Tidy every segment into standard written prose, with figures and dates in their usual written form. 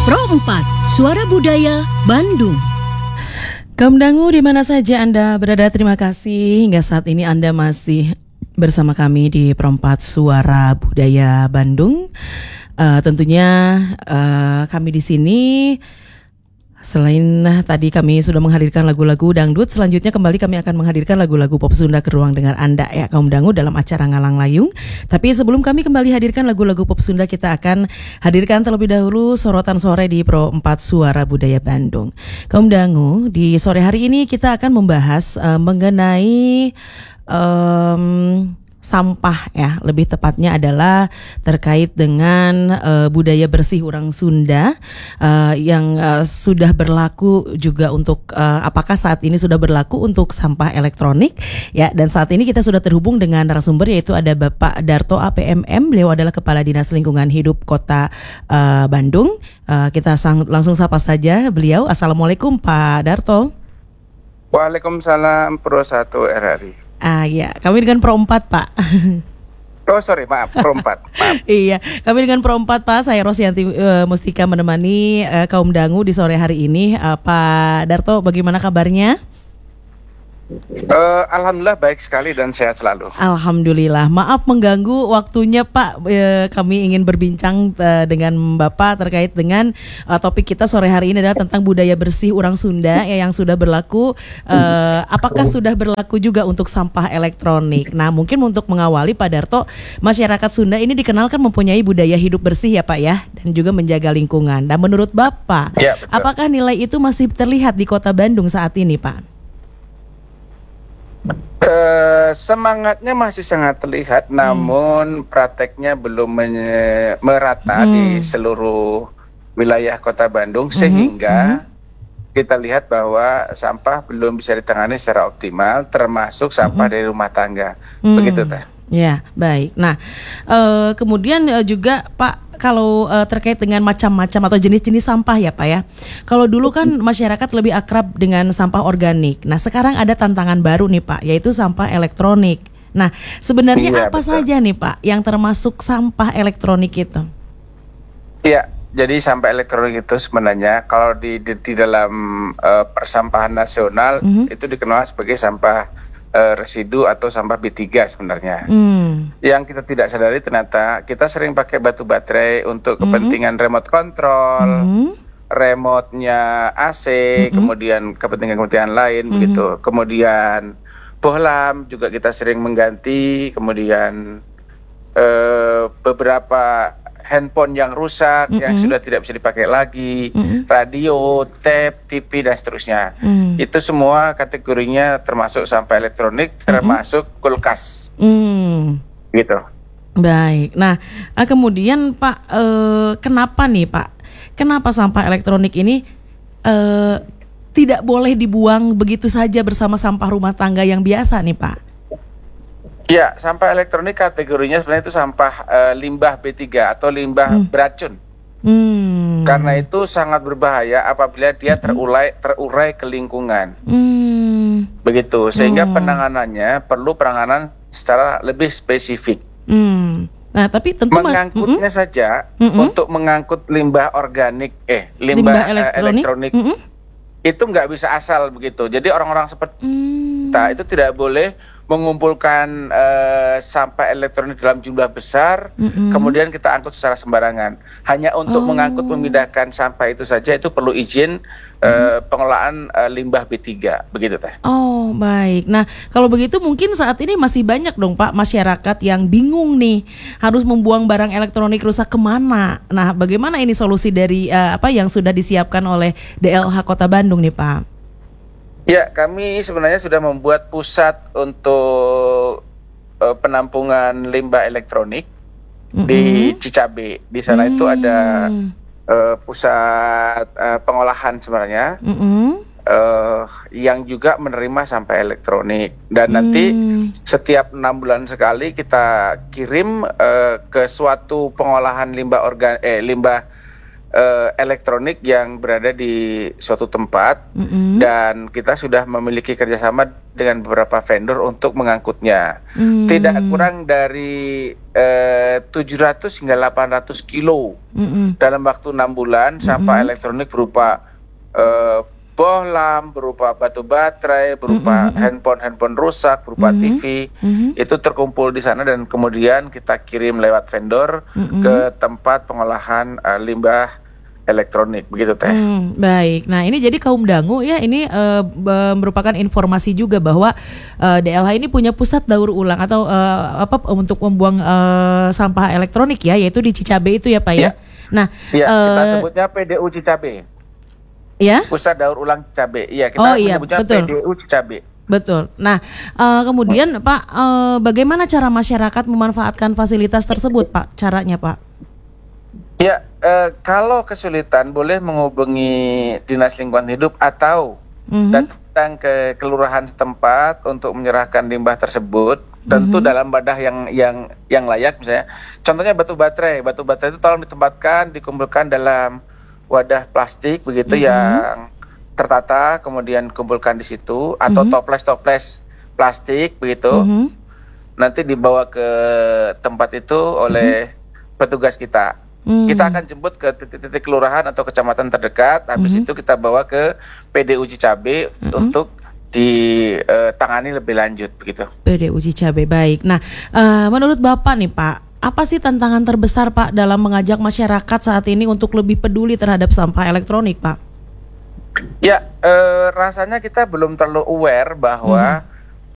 Pro 4, Suara Budaya Bandung. Kaum dangu di mana saja Anda berada, terima kasih hingga saat ini Anda masih bersama kami di Pro 4 Suara Budaya Bandung. Tentunya kami di sini selain tadi kami sudah menghadirkan lagu-lagu dangdut, selanjutnya kembali kami akan menghadirkan lagu-lagu pop Sunda ke ruang dengar Anda ya kaum dangu dalam acara Ngalang Layung. Tapi sebelum kami kembali hadirkan lagu-lagu pop Sunda, kita akan hadirkan terlebih dahulu sorotan sore di Pro 4 Suara Budaya Bandung. Kaum dangu, di sore hari ini kita akan membahas mengenai sampah ya, lebih tepatnya adalah terkait dengan budaya bersih orang Sunda yang sudah berlaku juga untuk apakah saat ini sudah berlaku untuk sampah elektronik ya. Dan saat ini kita sudah terhubung dengan narasumber, yaitu ada Bapak Darto APMM. Beliau adalah Kepala Dinas Lingkungan Hidup Kota Bandung. Kita langsung sapa saja beliau. Assalamualaikum Pak Darto. Waalaikumsalam Pro 1 RRI. Ya, kami dengan Pro 4 Pak. Oh sorry, maaf, Pro 4 maaf. Iya, kami dengan Pro 4 Pak. Saya Rosyanti Mustika menemani kaum dangu di sore hari ini. Pak Darto, bagaimana kabarnya? Alhamdulillah baik sekali dan sehat selalu. Alhamdulillah. Maaf mengganggu waktunya Pak. Kami ingin berbincang dengan Bapak terkait dengan topik kita sore hari ini adalah tentang budaya bersih orang Sunda yang sudah berlaku. Apakah sudah berlaku juga untuk sampah elektronik? Nah, mungkin untuk mengawali Pak Darto, masyarakat Sunda ini dikenalkan mempunyai budaya hidup bersih ya Pak ya, dan juga menjaga lingkungan. Dan menurut Bapak, ya, apakah nilai itu masih terlihat di Kota Bandung saat ini Pak? Semangatnya masih sangat terlihat, namun prakteknya belum merata di seluruh wilayah Kota Bandung, sehingga kita lihat bahwa sampah belum bisa ditangani secara optimal, termasuk sampah dari rumah tangga. Begitu Teh. Ya, baik. Nah, kemudian juga Pak, kalau terkait dengan macam-macam atau jenis-jenis sampah ya Pak ya. Kalau dulu kan masyarakat lebih akrab dengan sampah organik. Nah, sekarang ada tantangan baru nih Pak, yaitu sampah elektronik. Nah, sebenarnya apa saja nih Pak yang termasuk sampah elektronik itu? Iya, jadi sampah elektronik itu sebenarnya kalau di dalam persampahan nasional itu dikenal sebagai sampah residu atau sampah B3 sebenarnya. Yang kita tidak sadari ternyata kita sering pakai batu baterai untuk kepentingan remote control, remote-nya AC, kemudian kepentingan lain begitu. Kemudian bohlam juga kita sering mengganti, kemudian beberapa handphone yang rusak, yang sudah tidak bisa dipakai lagi, radio, tape, TV dan seterusnya. Itu semua kategorinya termasuk sampah elektronik, termasuk kulkas. Gitu. Baik. Nah, kemudian Pak, kenapa nih Pak? Kenapa sampah elektronik ini tidak boleh dibuang begitu saja bersama sampah rumah tangga yang biasa nih Pak? Ya, sampah elektronik kategorinya sebenarnya itu sampah limbah B3 atau limbah beracun. Karena itu sangat berbahaya apabila dia terurai ke lingkungan. Begitu, sehingga penanganannya perlu penanganan secara lebih spesifik. Nah, tapi tentu mengangkutnya saja untuk mengangkut limbah organik, limbah elektronik itu nggak bisa asal begitu. Jadi orang-orang seperti kita itu tidak boleh mengumpulkan sampah elektronik dalam jumlah besar, kemudian kita angkut secara sembarangan. Hanya untuk mengangkut memindahkan sampah itu saja itu perlu izin pengelolaan limbah B3, begitu Teh. Oh, baik. Nah, kalau begitu mungkin saat ini masih banyak dong Pak masyarakat yang bingung nih harus membuang barang elektronik rusak kemana. Nah, bagaimana ini solusi dari apa yang sudah disiapkan oleh DLH Kota Bandung nih Pak? Ya, kami sebenarnya sudah membuat pusat untuk penampungan limbah elektronik di Cicabe. Di sana itu ada pusat pengolahan sebenarnya yang juga menerima sampah elektronik. Dan nanti setiap 6 bulan sekali kita kirim ke suatu pengolahan limbah elektronik yang berada di suatu tempat, dan kita sudah memiliki kerjasama dengan beberapa vendor untuk mengangkutnya. Tidak kurang dari 700 hingga 800 kilo dalam waktu 6 bulan sampah elektronik berupa bohlam, berupa batu baterai, berupa handphone rusak, berupa TV, itu terkumpul di sana dan kemudian kita kirim lewat vendor ke tempat pengolahan limbah elektronik, begitu Teh. Baik, nah ini jadi kaum dangu ya, ini merupakan informasi juga bahwa DLH ini punya pusat daur ulang atau untuk membuang sampah elektronik ya, yaitu di Cicabe itu ya Pak ya. Nah, kita sebutnya PDU Cicabe. Ya? Pusat daur ulang Cicabe. Iya, kita menyebutnya PDU Cicabe. Betul. Nah, kemudian Pak, bagaimana cara masyarakat memanfaatkan fasilitas tersebut Pak? Caranya Pak? Ya, kalau kesulitan boleh menghubungi Dinas Lingkungan Hidup atau datang ke kelurahan setempat untuk menyerahkan limbah tersebut. Tentu dalam wadah yang layak, misalnya. Contohnya batu baterai. Batu baterai itu tolong ditempatkan, dikumpulkan dalam wadah plastik begitu yang tertata, kemudian kumpulkan di situ, atau toples plastik begitu. Nanti dibawa ke tempat itu oleh petugas kita. Kita akan jemput ke titik-titik kelurahan atau kecamatan terdekat. Habis itu kita bawa ke PDU Cicabe untuk ditangani lebih lanjut begitu. PDU Cicabe, baik. Nah, menurut Bapak nih Pak, apa sih tantangan terbesar Pak dalam mengajak masyarakat saat ini untuk lebih peduli terhadap sampah elektronik Pak? Ya, rasanya kita belum terlalu aware bahwa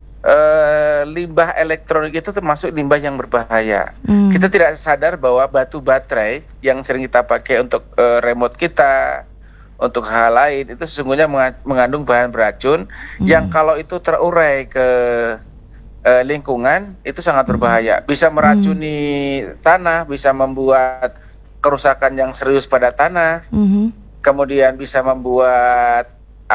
limbah elektronik itu termasuk limbah yang berbahaya. Kita tidak sadar bahwa batu baterai yang sering kita pakai untuk remote kita, untuk hal lain, itu sesungguhnya mengandung bahan beracun yang kalau itu terurai ke lingkungan itu sangat berbahaya. Bisa meracuni tanah, bisa membuat kerusakan yang serius pada tanah, kemudian bisa membuat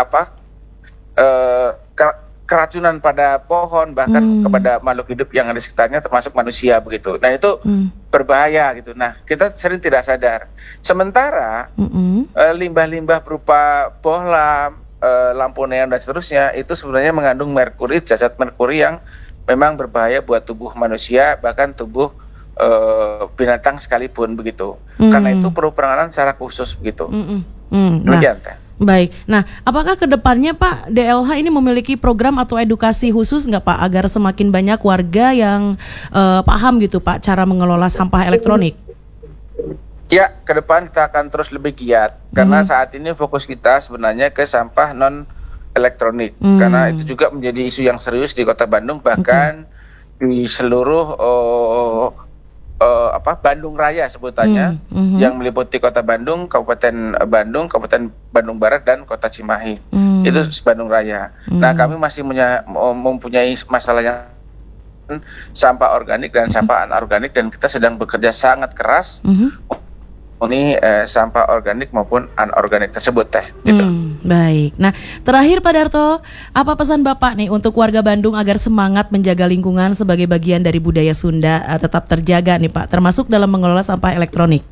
keracunan pada pohon, bahkan kepada makhluk hidup yang ada di sekitarnya termasuk manusia begitu. Nah itu berbahaya gitu. Nah kita sering tidak sadar. Sementara limbah-limbah berupa bohlam, lampu neon dan seterusnya itu sebenarnya mengandung merkuri, zat merkuri yang memang berbahaya buat tubuh manusia, bahkan tubuh binatang sekalipun begitu. Karena itu perlu penanganan secara khusus begitu. Demikian Teh. Baik, nah apakah kedepannya Pak DLH ini memiliki program atau edukasi khusus nggak Pak agar semakin banyak warga yang paham gitu Pak cara mengelola sampah elektronik? Ya, ke depan kita akan terus lebih giat karena saat ini fokus kita sebenarnya ke sampah non elektronik karena itu juga menjadi isu yang serius di Kota Bandung, bahkan di seluruh Bandung Raya sebutannya, yang meliputi Kota Bandung, Kabupaten Bandung, Kabupaten Bandung Barat dan Kota Cimahi. Itu Bandung Raya. Nah, kami masih mempunyai masalah yang sampah organik dan sampah anorganik, dan kita sedang bekerja sangat keras ini sampah organik maupun anorganik tersebut Teh. Gitu. Baik. Nah, terakhir Pak Darto, apa pesan Bapak nih untuk warga Bandung agar semangat menjaga lingkungan sebagai bagian dari budaya Sunda tetap terjaga nih Pak, termasuk dalam mengelola sampah elektronik?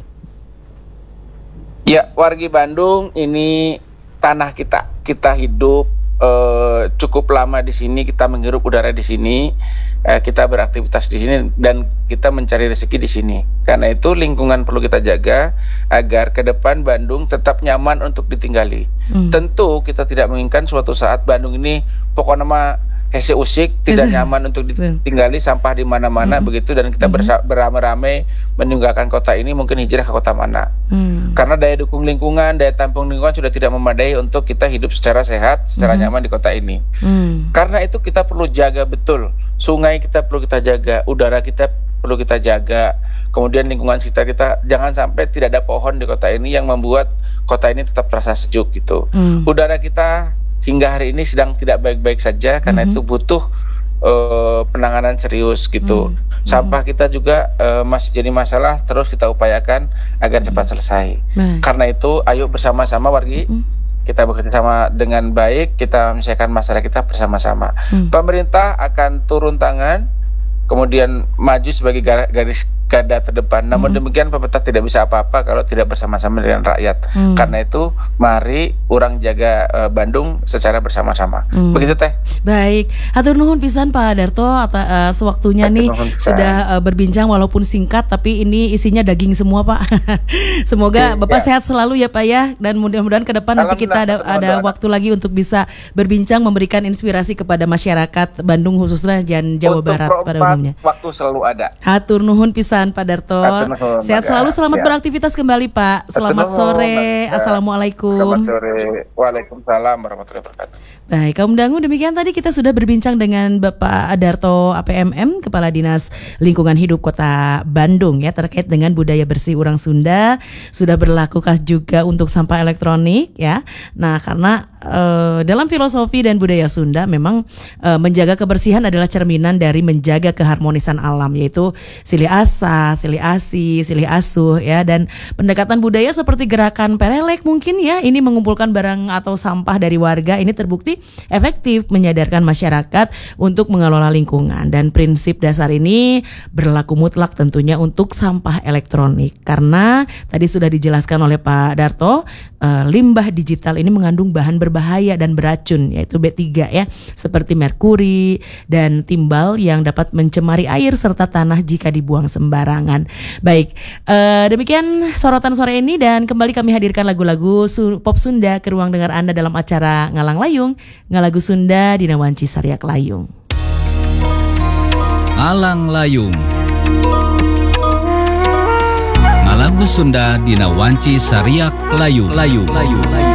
Ya, warga Bandung ini tanah kita. Kita hidup cukup lama di sini, kita menghirup udara di sini, kita beraktivitas di sini, dan kita mencari rezeki di sini. Karena itu lingkungan perlu kita jaga agar ke depan Bandung tetap nyaman untuk ditinggali. Tentu kita tidak menginginkan suatu saat Bandung ini pokoknya mah hese usik, tidak nyaman untuk ditinggali, sampah di mana-mana begitu, dan kita beramai-ramai meninggalkan kota ini, mungkin hijrah ke kota mana. Karena daya dukung lingkungan, daya tampung lingkungan sudah tidak memadai untuk kita hidup secara sehat, secara nyaman di kota ini. Karena itu kita perlu jaga betul. Sungai kita perlu kita jaga, udara kita perlu kita jaga, kemudian lingkungan sekitar kita, jangan sampai tidak ada pohon di kota ini yang membuat kota ini tetap terasa sejuk gitu. Udara kita hingga hari ini sedang tidak baik-baik saja, karena itu butuh penanganan serius gitu. Sampah kita juga masih jadi masalah, terus kita upayakan agar cepat selesai. Karena itu ayo bersama-sama wargi, kita bekerja sama dengan baik, kita menyelesaikan masalah kita bersama-sama. Pemerintah akan turun tangan, kemudian maju sebagai garis garda terdepan. Namun demikian pemerintah tidak bisa apa-apa kalau tidak bersama-sama dengan rakyat. Karena itu mari orang jaga Bandung secara bersama-sama. Begitu Teh. Baik, hatur nuhun pisan Pak Darto atas waktunya nih sudah berbincang walaupun singkat tapi ini isinya daging semua Pak. Semoga Bapak sehat selalu ya Pak ya, dan mudah-mudahan ke depan nanti kita ada waktu lagi untuk bisa berbincang memberikan inspirasi kepada masyarakat Bandung khususnya dan Jawa Barat pada umumnya. Waktu selalu ada. Hatur nuhun pisan Pak Darto. Sehat selalu, selamat beraktivitas kembali Pak. Selamat sore. Assalamualaikum. Selamat sore. Waalaikumsalam warahmatullahi wabarakatuh. Baik, kaum dangu, demikian tadi kita sudah berbincang dengan Bapak Darto APMM, Kepala Dinas Lingkungan Hidup Kota Bandung ya, terkait dengan budaya bersih orang Sunda. Sudah berlakukah juga untuk sampah elektronik ya. Nah, karena dalam filosofi dan budaya Sunda memang menjaga kebersihan adalah cerminan dari menjaga keharmonisan alam, yaitu silih asa, silih asi, silih asuh ya, dan pendekatan budaya seperti gerakan perelek mungkin ya, ini mengumpulkan barang atau sampah dari warga, ini terbukti efektif menyadarkan masyarakat untuk mengelola lingkungan, dan prinsip dasar ini berlaku mutlak tentunya untuk sampah elektronik, karena tadi sudah dijelaskan oleh Pak Darto, limbah digital ini mengandung bahan berbahaya dan beracun, yaitu B3 ya, seperti merkuri dan timbal yang dapat mencemari air serta tanah jika dibuang sembarangan. Baik, demikian sorotan sore ini, dan kembali kami hadirkan lagu-lagu pop Sunda ke ruang dengar Anda dalam acara Ngalang Layung, Ngalagu Sunda Dina Wanci Sariak Layung. Ngalang Layung, Ngalagu Sunda Dina Wanci Sariak Layung.